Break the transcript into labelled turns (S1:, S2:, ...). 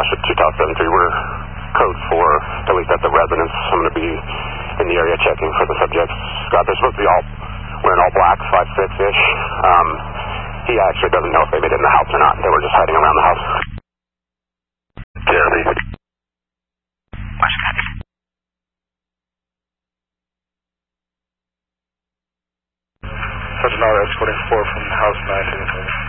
S1: 2073, we're code 4, at least at the residence. I'm going to be in the area checking for the subjects. Scott, they're supposed to be all wearing all black, 5'6"-ish. He actually doesn't know if they made it in the house or not. They were just hiding around the house.
S2: Jeremy. Sergeant Nara escorting 4 from house 9 to the